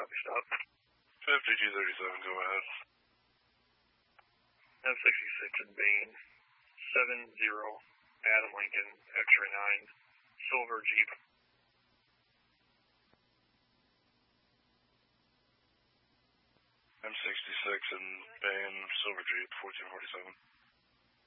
Copy, stop. 5237, go ahead. M66 in Bain, 70, Adam Lincoln, X-ray 9, silver Jeep. M66 in Bain, silver Jeep, 1447.